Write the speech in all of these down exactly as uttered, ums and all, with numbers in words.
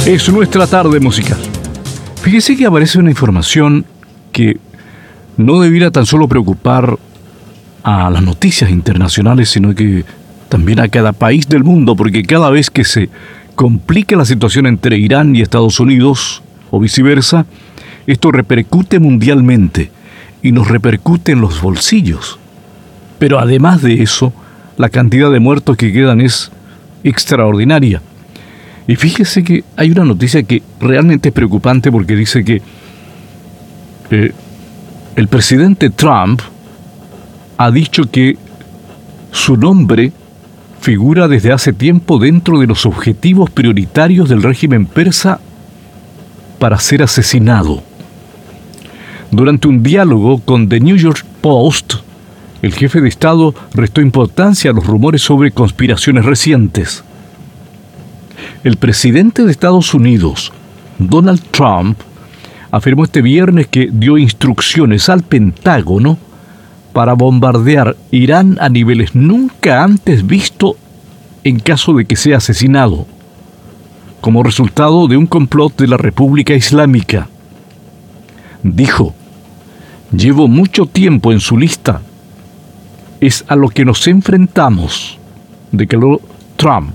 Es nuestra tarde musical. Fíjese que aparece una información que no debiera tan solo preocupar a las noticias internacionales, sino que también a cada país del mundo, porque cada vez que se complica la situación entre Irán y Estados Unidos, o viceversa, esto repercute mundialmente y nos repercute en los bolsillos. Pero además de eso, la cantidad de muertos que quedan es extraordinaria. Y fíjese que hay una noticia que realmente es preocupante porque dice que eh, el presidente Trump ha dicho que su nombre figura desde hace tiempo dentro de los objetivos prioritarios del régimen persa para ser asesinado. Durante un diálogo con The New York Post, el jefe de Estado restó importancia a los rumores sobre conspiraciones recientes. El presidente de Estados Unidos, Donald Trump, afirmó este viernes que dio instrucciones al Pentágono para bombardear Irán a niveles nunca antes vistos en caso de que sea asesinado, como resultado de un complot de la República Islámica. Dijo: «Llevo mucho tiempo en su lista. Es a lo que nos enfrentamos», declaró Trump.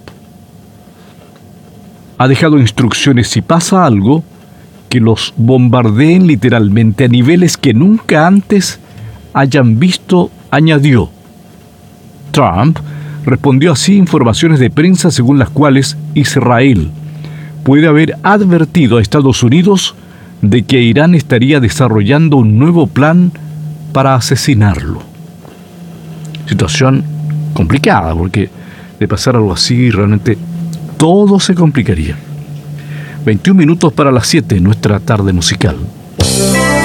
Ha dejado instrucciones, si pasa algo, que los bombardeen literalmente a niveles que nunca antes hayan visto, añadió. Trump respondió así a informaciones de prensa según las cuales Israel puede haber advertido a Estados Unidos de que Irán estaría desarrollando un nuevo plan para asesinarlo. Situación complicada, porque de pasar algo así realmente todo se complicaría. veintiún minutos para las siete, nuestra tarde musical.